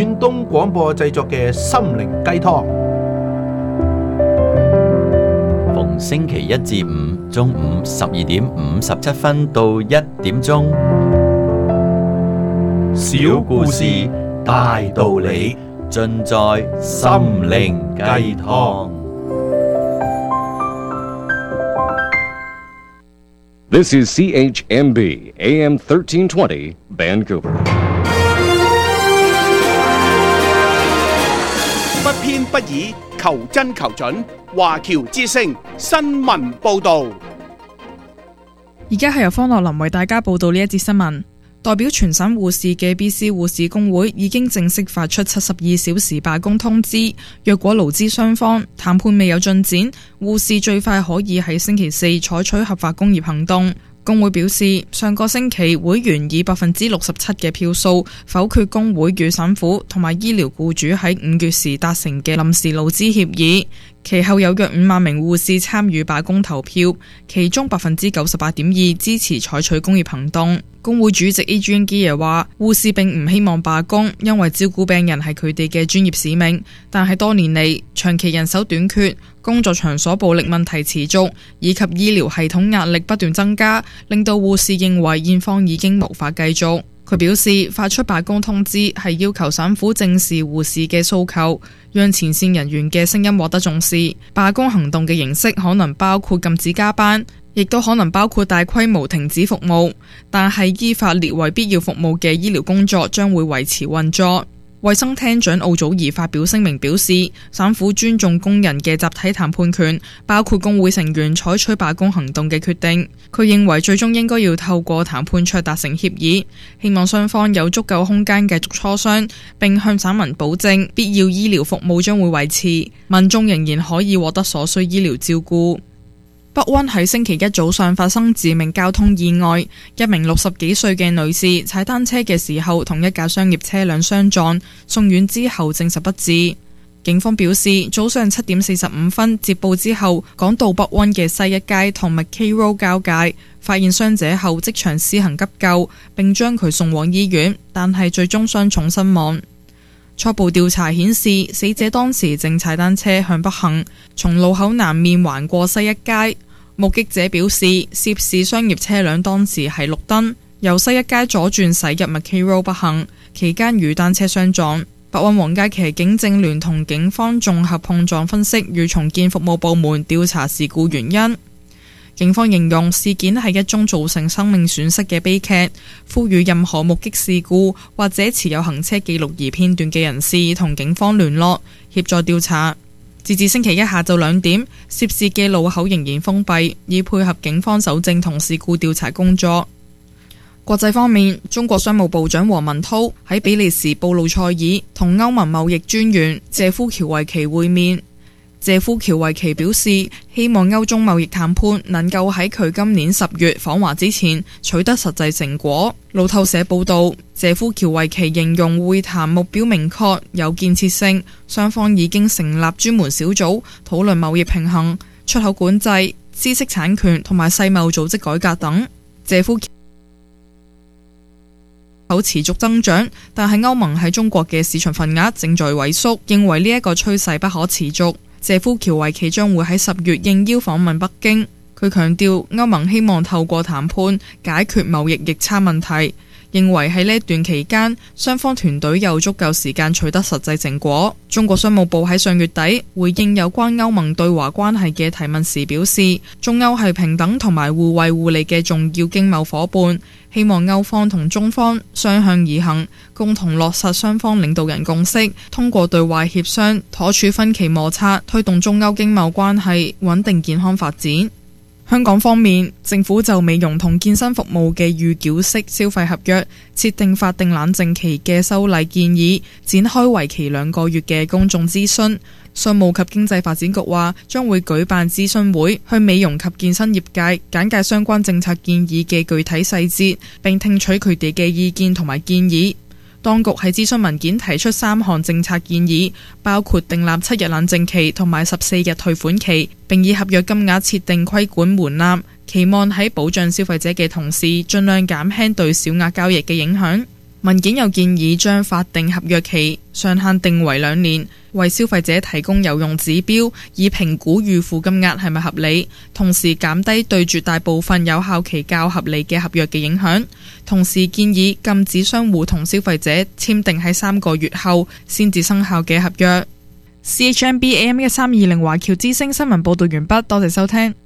遠東廣播製作嘅心靈雞湯， 逢星期一至五中午12:57到1點鐘。 小故事大道理， 盡在心靈雞湯。 This is CHMB AM 1320 Vancouver。 不偏不倚，求真求準。華僑之聲新聞報導。 而家係由方樂林為大家報道呢一節新聞。代表全省護士嘅 BC 護士工會已經正式發出72小時罷工通知，若果勞資雙方談判未有進展，護士最快可以喺星期四採取合法工業行動。工會表示，上個星期會員以67%嘅票數否決工會與省府同埋醫療僱主喺5月時達成嘅臨時勞資協議。其後有約5萬名護士參與罷工投票，其中98.2%支持採取工業行動。工會主席 Adrian Gear 話，護士並唔希望罷工，因為照顧病人係佢哋嘅專業使命。但係多年嚟，長期人手短缺、工作場所暴力問題持續，以及醫療系統壓力不斷增加，令到護士認為現況已經無法繼續。佢表示，發出罷工通知係要求省府正視護士嘅訴求，讓前線人員嘅聲音獲得重視。罷工行動嘅形式可能包括禁止加班，亦都可能包括大規模停止服務，但係依法列為必要服務嘅醫療工作將會維持運作。衛生廳長奧祖兒發表聲明表示，省府尊重工人嘅集體談判權，包括工會成員採取罷工行動嘅決定。佢認為最終應該要透過談判桌達成協議，希望雙方有足夠空間繼續磋商，並向省民保證必要醫療服務將會維持，民眾仍然可以獲得所需醫療照顧。北溫喺星期一早上發生致命交通意外，一名60幾歲嘅女士踩單車嘅時候同一架商業車輛相撞，送院之後證實不治。警方表示，早上7:45接報之後，趕到北溫嘅西一街同 McKay Road 交界，發現傷者後即場施行急救，並將佢送往醫院，但係最終傷重身亡。初步調查顯示，死者當時正踩單車向北行，從路口南面橫過西一街。目擊者表示，涉事商業車輛當時係綠燈，由西一街左轉駛入 McKay Road 北行，期間與單車相撞。白雲皇家騎警正聯同警方綜合碰撞分析與重建服務部門調查事故原因。警方形容事件係一宗造成生命損失嘅悲劇，呼籲任何目擊事故或者持有行車記錄儀片段嘅人士同警方聯絡，協助調查。截至星期一下晝2點，涉事嘅路口仍然封閉，以配合警方搜證同事故調查工作。國際方面，中國商務部長王文濤喺比利時布魯塞爾同歐盟貿易專員謝夫喬維奇會面。謝夫喬維奇表示，希望歐中貿易談判能夠喺佢今年10月訪華之前取得實際成果。路透社報道，謝夫喬維奇形容會談目標明確、有建設性，雙方已經成立專門小組討論貿易平衡、出口管制、知識產權同埋世貿組織改革等。謝夫持續增長，但係歐盟喺中國嘅市場份額正在萎縮，認為呢一個趨勢不可持續。謝夫喬維奇將會喺10月應邀訪問北京。佢強調歐盟希望透過談判解決貿易逆差問題，認為喺呢段期間雙方團隊有足夠時間取得實際成果。中國商務部喺上月底回應有關歐盟對華關係嘅提問時表示，中歐係平等同埋互惠互利嘅重要經貿夥伴，希望歐方同中方相向而行，共同落實雙方領導人共識，通過對話協商妥處分歧摩擦，推動中歐經貿關係穩定健康發展。香港方面，政府就美容同健身服務嘅預繳式消費合約設定法定冷靜期嘅修例建議，展開為期2個月嘅公眾諮詢。商務及經濟發展局話將會舉辦諮詢會，向美容及健身業界簡介相關政策建議嘅具體細節，並聽取佢哋嘅意見同埋建議。當局喺諮詢文件提出3項政策建議，包括訂立7日冷靜期同埋14日退款期，並以合約金額設定規管門檻，期望喺保障消費者嘅同時，盡量減輕對小額交易嘅影響。 文件又建議將法定合約期上限定為2年，為消費者提供有用指標，以評估預付金額係咪合理，同時減低對絕大部分有效期較合理嘅合約嘅影響。同時建議禁止商戶同消費者簽訂喺3個月後先至生效嘅合約。CHMB AM 1320華僑之聲新聞報道完畢，多謝收聽。